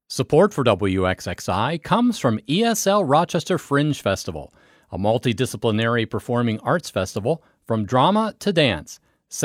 Support for WXXI comes from ESL Rochester Fringe Festival, a multidisciplinary performing arts festival from drama to dance.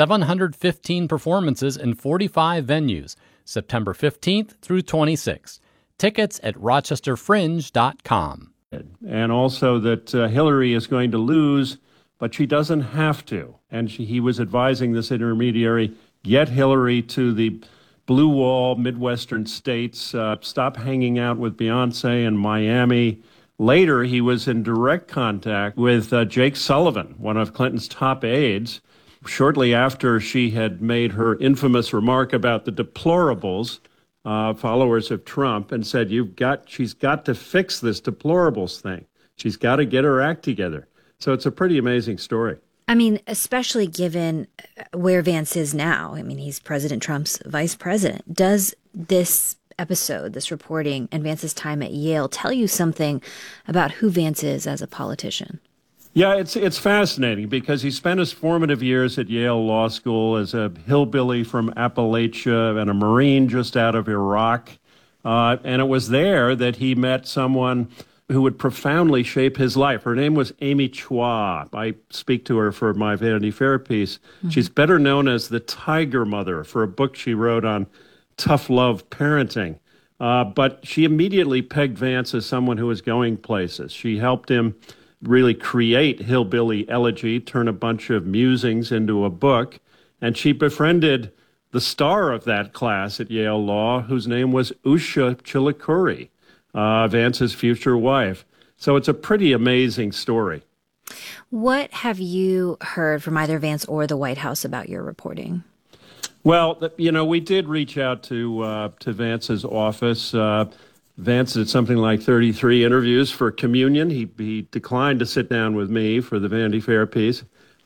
715 performances in 45 venues, September 15th through 26th. Tickets at rochesterfringe.com. And also that Hillary is going to lose, but she doesn't have to. And he was advising this intermediary, get Hillary to the Blue Wall, Midwestern states, stop hanging out with Beyonce in Miami. Later, he was in direct contact with Jake Sullivan, one of Clinton's top aides, shortly after she had made her infamous remark about the deplorables, followers of Trump, and said, she's got to fix this deplorables thing. She's got to get her act together. So it's a pretty amazing story. I mean, especially given where Vance is now. I mean, he's President Trump's vice president. Does this episode, this reporting, and Vance's time at Yale tell you something about who Vance is as a politician? Yeah, it's fascinating because he spent his formative years at Yale Law School as a hillbilly from Appalachia and a Marine just out of Iraq. And it was there that he met someone who would profoundly shape his life. Her name was Amy Chua. I speak to her for my Vanity Fair piece. Mm-hmm. She's better known as the Tiger Mother for a book she wrote on tough love parenting. But she immediately pegged Vance as someone who was going places. She helped him really create Hillbilly Elegy, turn a bunch of musings into a book. And she befriended the star of that class at Yale Law, whose name was Usha Chilukuri, Vance's future wife. So it's a pretty amazing story. What have you heard from either Vance or the White House about your reporting? Well, we did reach out to Vance's office. Vance did something like 33 interviews for Communion. He declined to sit down with me for the Vanity Fair piece.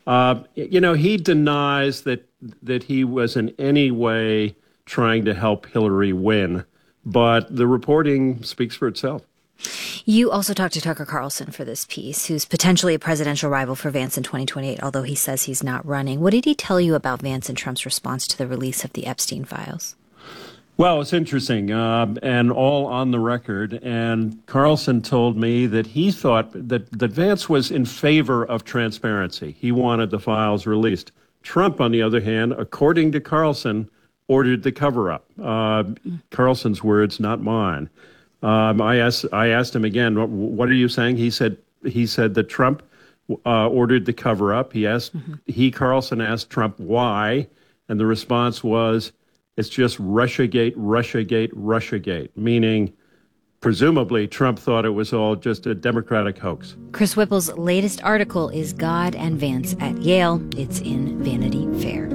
He denies that he was in any way trying to help Hillary win. But the reporting speaks for itself. You also talked to Tucker Carlson for this piece, who's potentially a presidential rival for Vance in 2028, although he says he's not running. What did he tell you about Vance and Trump's response to the release of the Epstein files? Well, it's interesting, and all on the record. And Carlson told me that he thought that Vance was in favor of transparency. He wanted the files released. Trump, on the other hand, according to Carlson, ordered the cover-up. Carlson's words, not mine. I asked him again, what are you saying? He said that Trump ordered the cover-up. Carlson asked Trump why, and the response was, it's just Russiagate, Russiagate, Russiagate, meaning presumably Trump thought it was all just a Democratic hoax. Chris Whipple's latest article is God and Vance at Yale. It's in Vanity Fair.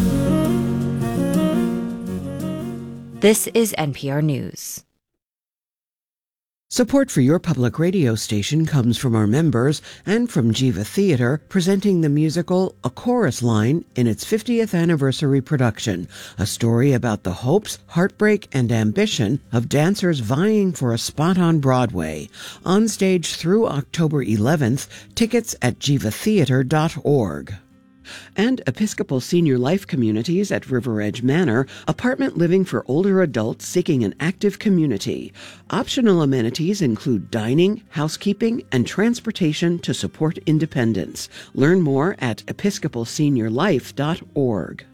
This is NPR News. Support for your public radio station comes from our members and from Jiva Theater, presenting the musical A Chorus Line in its 50th anniversary production, a story about the hopes, heartbreak, and ambition of dancers vying for a spot on Broadway. On stage through October 11th, tickets at jivatheater.org. And Episcopal Senior Life Communities at River Edge Manor, apartment living for older adults seeking an active community. Optional amenities include dining, housekeeping, and transportation to support independence. Learn more at episcopalseniorlife.org.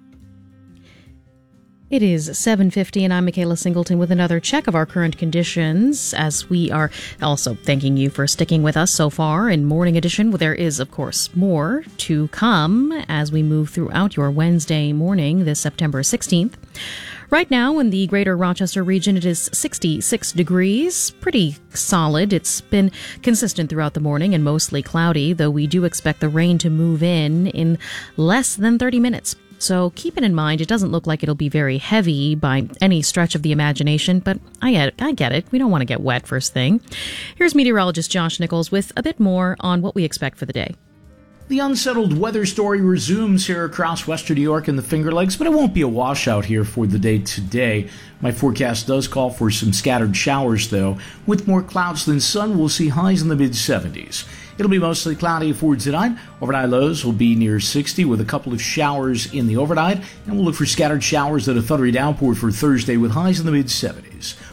It is 7:50, and I'm Michaela Singleton with another check of our current conditions, as we are also thanking you for sticking with us so far in Morning Edition. There is, of course, more to come as we move throughout your Wednesday morning, this September 16th. Right now in the greater Rochester region, it is 66 degrees, pretty solid. It's been consistent throughout the morning and mostly cloudy, though we do expect the rain to move in less than 30 minutes. So keep it in mind, it doesn't look like it'll be very heavy by any stretch of the imagination, but I get it. We don't want to get wet first thing. Here's meteorologist Josh Nichols with a bit more on what we expect for the day. The unsettled weather story resumes here across western New York and the Finger Lakes, but it won't be a washout here for the day today. My forecast does call for some scattered showers, though. With more clouds than sun, we'll see highs in the mid-70s. It'll be mostly cloudy for tonight. Overnight lows will be near 60 with a couple of showers in the overnight, and we'll look for scattered showers and a thundery downpour for Thursday with highs in the mid-70s.